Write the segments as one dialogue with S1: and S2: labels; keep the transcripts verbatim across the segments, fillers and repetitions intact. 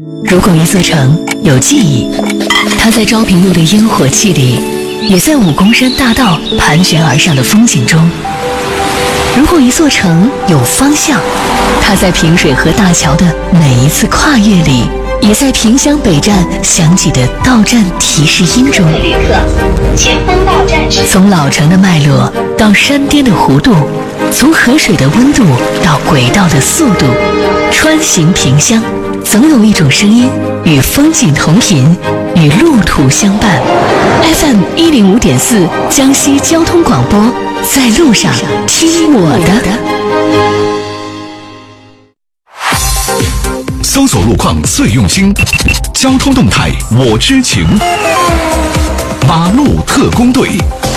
S1: 如果一座城有记忆，它在昭平路的烟火气里，也在武功山大道盘旋而上的风景中。如果一座城有方向，它在平水河大桥的每一次跨越里，也在萍乡北站响起的到站提示音中。
S2: 旅客，前方到站时。
S1: 从老城的脉络到山巅的弧度，从河水的温度到轨道的速度，穿行萍乡，总有一种声音与风景同频，与路途相伴。F M 一零五点四，江西交通广播，在路上听我的。
S3: 搜索路况最用心，交通动态我知情。马路特工队。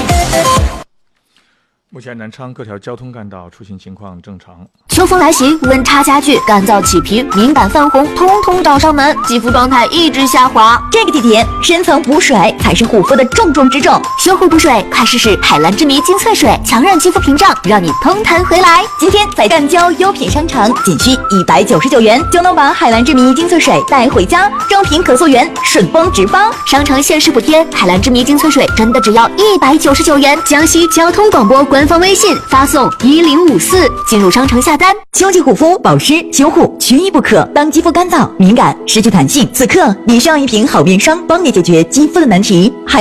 S4: 目前南昌各条交通干道出行情况正常。
S5: 秋风来袭，温差加剧，干燥起皮，敏感泛红，通通找上门。肌肤状态一直下滑。
S6: 这个季节，深层补水才是护肤的重中之重。
S5: 修护补水，快试试海蓝之谜精粹水，强韧肌肤屏障，让你通弹回来。
S6: 今天在赣胶优品商城，仅需一百九十九元就能把海蓝之谜精粹水带回家，正品可溯源，顺丰直发。
S5: 商城限时补贴，海蓝之谜精粹水真的只要一百九十九元。江西交通广播官方微信发送一零五四，进入商城下单。
S6: 秋季护肤保湿修护缺一不可。当肌肤干燥、敏感、失去弹性，此刻你需要一瓶好面霜，帮你解决肌肤的难题。海